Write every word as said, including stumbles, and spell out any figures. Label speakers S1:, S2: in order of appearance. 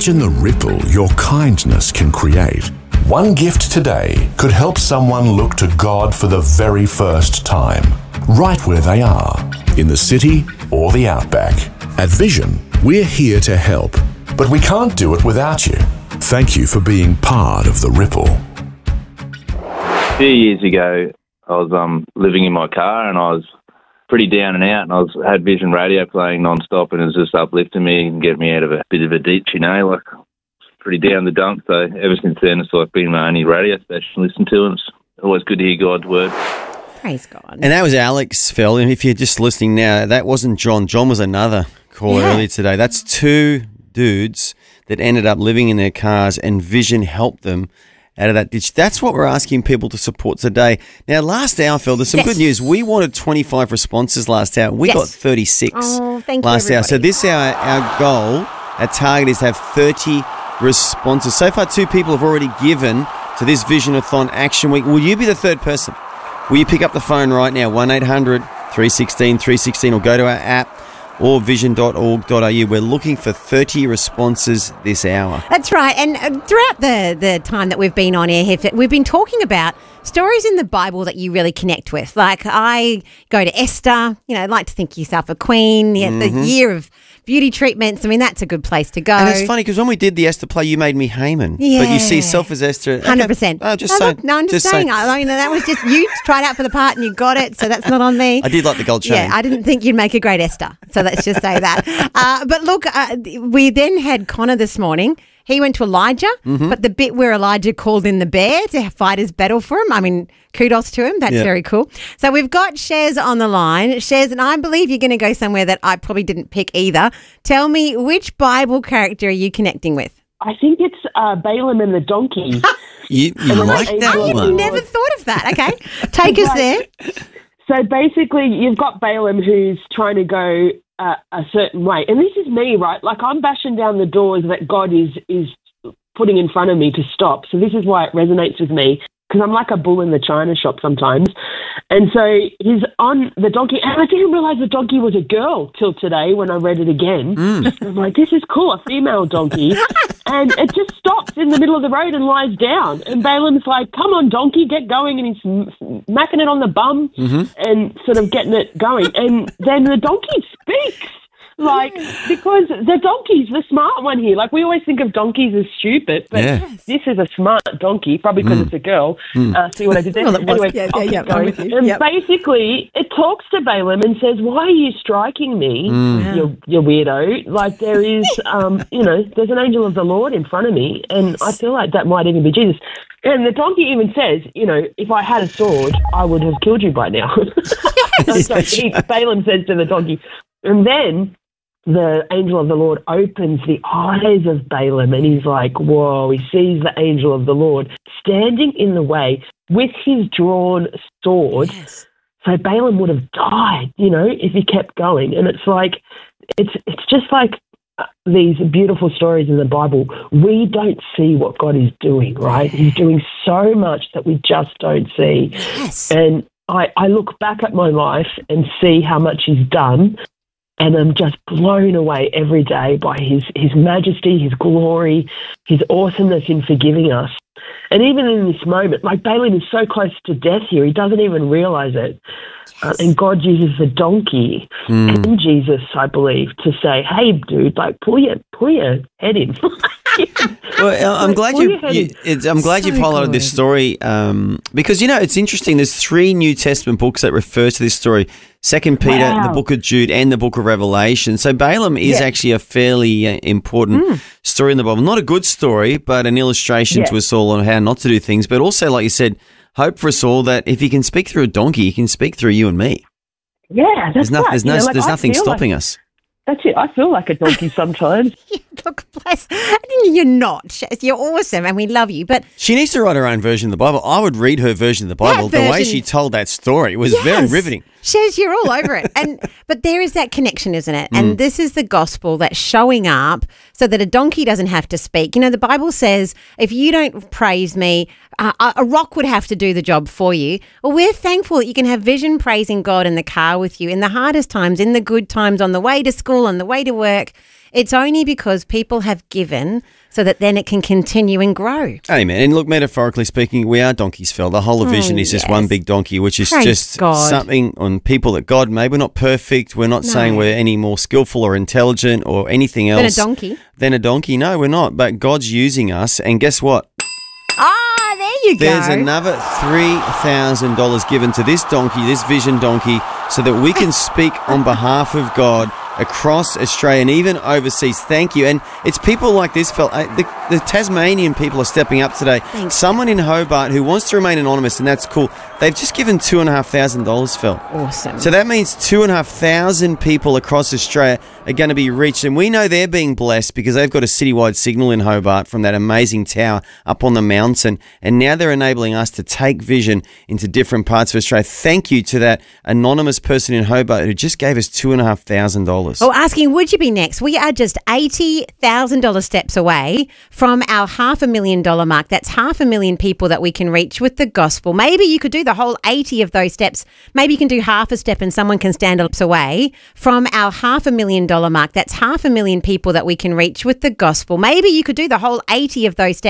S1: Imagine the ripple your kindness can create. One gift today could help someone look to God for the very first time, right where they are, in the city or the outback. At Vision, we're here to help, but we can't do it without you. Thank you for being part of the ripple.
S2: A few years ago, I was um, living in my car and I was pretty down and out, and I was had Vision radio playing non-stop, and it was just uplifting me and getting me out of a bit of a ditch, you know, like pretty down the dump. So ever since then, it's like been my only radio station to listen to, and it's always good to hear God's word.
S3: Praise God.
S4: And that was Alex, Phil. And if you're just listening now, that wasn't John. John was another caller
S3: Yeah.
S4: earlier today. That's two dudes that ended up living in their cars, and Vision helped them out of that ditch. That's what we're asking people to support today. Now, last hour, Phil, there's some
S3: Yes.
S4: good news. We wanted twenty-five responses last hour. We
S3: Yes.
S4: got thirty-six
S3: Oh, thank you,
S4: last hour. So
S3: everybody.
S4: this hour, our goal, our target is to have thirty responses. So far, two people have already given to this Vision-a-thon Action Week. Will you be the third person? Will you pick up the phone right now, one eight hundred three one six three one six, or go to our app or vision dot org dot a u. We're looking for thirty responses this hour.
S3: That's right. And uh, throughout the, the time that we've been on air here, we've been talking about stories in the Bible that you really connect with. Like I go to Esther, you know, like to think yourself a queen, yeah,
S4: Mm-hmm.
S3: the year of beauty treatments. I mean, that's a good place to go.
S4: And it's funny because when we did the Esther play, you made me Haman. But you see
S3: Yeah.
S4: yourself as Esther.
S3: one hundred percent.
S4: Oh, just
S3: no,
S4: saying.
S3: look, no, I'm just,
S4: Just
S3: saying.
S4: saying.
S3: I mean, that was just, you tried out for the part and you got it, so that's not on me.
S4: I did like the gold chain.
S3: Yeah, I didn't think you'd make a great Esther, so let's just say that. Uh, but look, uh, we then had Connor this morning. He went to Elijah,
S4: Mm-hmm.
S3: but the bit where Elijah called in the bear to fight his battle for him, I mean, kudos to him. That's
S4: Yeah.
S3: very cool. So we've got Shez on the line. Shez, and I believe you're going to go somewhere that I probably didn't pick either. Tell me, which Bible character are you connecting with?
S5: I think it's uh, Balaam and the donkey.
S4: You, you like that
S5: I
S4: one?
S3: Never thought of that. Okay, take us there.
S5: So basically, you've got Balaam who's trying to go uh, a certain way. And this is me, right? Like I'm bashing down the doors that God is is putting in front of me to stop. So this is why it resonates with me, because I'm like a bull in the china shop sometimes. And so he's on the donkey, and I didn't realize the donkey was a girl till today when I read it again. I'm like, this is cool, a female donkey. And it just stops in the middle of the road and lies down. And Balaam's like, come on, donkey, get going. And he's m- macking it on the bum and sort of getting it going. And then the donkey speaks. Like, because the donkey's the smart one here. Like, we always think of donkeys as stupid, but
S4: Yeah.
S5: this is a smart donkey, probably because it's a girl. Uh, see what I did there?
S3: Well, it was.
S5: Anyway,
S3: Yeah,
S5: I'll
S3: yeah,
S5: keep
S3: yeah, I'm
S5: going.
S3: with you.
S5: And
S3: Yep.
S5: basically, it talks to Balaam and says, why are you striking me, you, you weirdo? Like, there is, um, you know, there's an angel of the Lord in front of me, and I feel like that might even be Jesus. And the donkey even says, you know, if I had a sword, I would have killed you by now. So he, Balaam says to the donkey. And then the angel of the Lord opens the eyes of Balaam, and he's like, whoa, he sees the angel of the Lord standing in the way with his drawn sword.
S3: Yes.
S5: So Balaam would have died, you know, if he kept going. And it's like, it's it's just like uh, these beautiful stories in the Bible. We don't see what God is doing, right? He's doing so much that we just don't see.
S3: Yes.
S5: And I, I look back at my life and see how much he's done, and I'm just blown away every day by his, his majesty, his glory, his awesomeness in forgiving us. And even in this moment, like Balaam is so close to death here, he doesn't even realize it. Uh, and God uses the donkey and Jesus, I believe, to say, hey, dude, like, pull your, pull your head in.
S4: Well, I'm glad
S5: Well,
S4: you.
S5: you had-
S4: you it's, I'm glad you
S3: So
S4: followed this
S3: good.
S4: story um, because you know it's interesting. There's three New Testament books that refer to this story: Second Peter,
S5: Wow.
S4: the Book of Jude, and the Book of Revelation. So Balaam is
S5: Yeah.
S4: actually a fairly uh, important story in the Bible. Not a good story, but an illustration
S5: Yeah.
S4: to us all on how not to do things. But also, like you said, hope for us all that if he can speak through a donkey, he can speak through you and me.
S5: Yeah, that's
S4: There's, no,
S5: right.
S4: there's,
S5: You
S4: no,
S5: know, like,
S4: there's
S5: I
S4: nothing
S5: feel
S4: stopping
S5: like,
S4: us.
S5: That's it. I feel like a donkey sometimes.
S3: Look, bless. You're not. Shez. You're awesome, and we love you. But
S4: She needs to write her own version of the Bible. I would read her version of the Bible. The way
S3: version-
S4: she told that story was very
S3: Yes.
S4: riveting.
S3: Shez, you're all over it. And but there is that connection, isn't it? And this is the gospel that's showing up so that a donkey doesn't have to speak. You know, the Bible says, if you don't praise me, uh, a rock would have to do the job for you. Well, we're thankful that you can have Vision praising God in the car with you in the hardest times, in the good times, on the way to school, on the way to work. It's only because people have given so that then it can continue and grow.
S4: Amen. And look, metaphorically speaking, we are donkeys, Phil. The whole of vision
S3: Mm,
S4: is just
S3: yes.
S4: one big donkey, which is
S3: Praise
S4: just
S3: God.
S4: something on people that God made. We're not perfect. We're not
S3: No.
S4: saying we're any more skillful or intelligent or anything
S3: Than a
S4: else.
S3: donkey.
S4: Than a donkey. No, we're not. But God's using us. And guess what?
S3: Ah, there you go.
S4: There's another three thousand dollars given to this donkey, this vision donkey, so that we can speak on behalf of God across Australia and even overseas. Thank you. And it's people like this, Phil. Uh, the, the Tasmanian people are stepping up today.
S3: Thanks.
S4: Someone in Hobart who wants to remain anonymous, and that's cool. They've just given two and a half thousand dollars, Phil.
S3: Awesome.
S4: So that means two and a half thousand people across Australia are going to be reached. And we know they're being blessed because they've got a citywide signal in Hobart from that amazing tower up on the mountain. And now they're enabling us to take vision into different parts of Australia. Thank you to that anonymous person in Hobart who just gave us two and a half thousand dollars.
S3: Oh, asking, would you be next? We are just eighty thousand dollars steps away from our half a million dollar mark. That's half a million people that we can reach with the gospel. Maybe you could do the whole eighty of those steps. Maybe you can do half a step and someone can stand up away from our half a million dollar mark. That's half a million people that we can reach with the gospel. Maybe you could do the whole eighty of those steps.